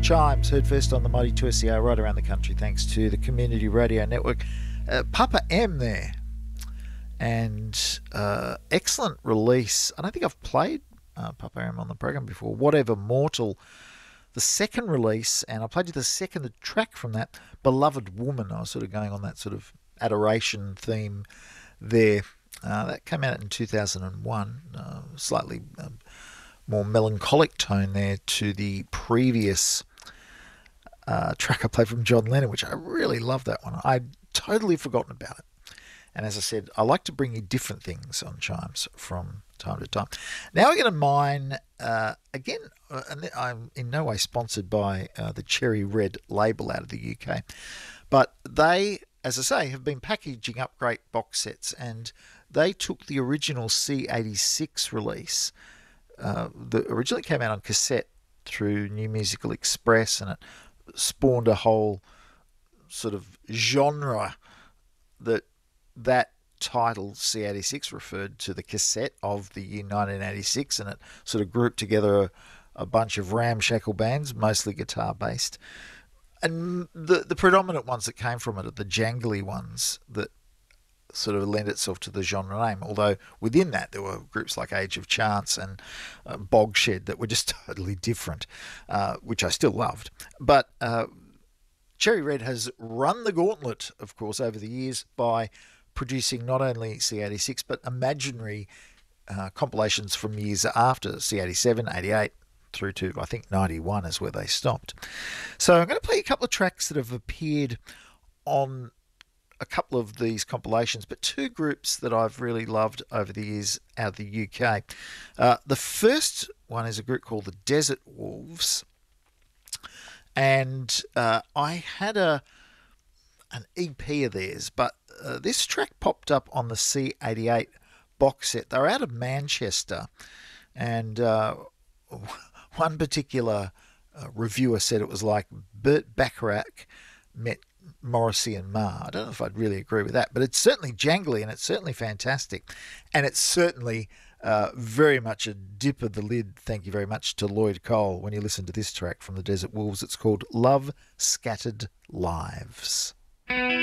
Chimes, heard first on the Mighty 2SER right around the country thanks to the Community Radio Network. Papa M there. And excellent release. I don't think I've played Papa M on the program before. Whatever Mortal, the second release, and I played you the second track from that, Beloved Woman. I was sort of going on that sort of adoration theme there. That came out in 2001, slightly more melancholic tone there to the previous track I played from John Lennon, which I really love that one. I'd totally forgotten about it. And as I said, I like to bring you different things on Chimes from time to time. Now we're going to mine, again, and I'm in no way sponsored by the Cherry Red label out of the UK, but they, as I say, have been packaging up great box sets, and they took the original C86 release that originally came out on cassette through New Musical Express, and it spawned a whole sort of genre that title C86 referred to the cassette of the year 1986, and it sort of grouped together a bunch of ramshackle bands, mostly guitar based, and the predominant ones that came from it are the jangly ones that sort of lend itself to the genre name, although within that there were groups like Age of Chance and Bogshed that were just totally different, which I still loved. But Cherry Red has run the gauntlet, of course, over the years by producing not only C86 but imaginary compilations from years after C87, 88 through to I think 91 is where they stopped. So I'm going to play a couple of tracks that have appeared on a couple of these compilations, but two groups that I've really loved over the years out of the UK. The first one is a group called the Desert Wolves, and I had an EP of theirs, but this track popped up on the C88 box set. They're out of Manchester, and one particular reviewer said it was like Burt Bacharach met Morrissey and Marr. I don't know if I'd really agree with that, but it's certainly jangly and it's certainly fantastic, and it's certainly very much a dip of the lid, thank you very much, to Lloyd Cole when you listen to this track from the Desert Wolves. It's called Love Scattered Lives.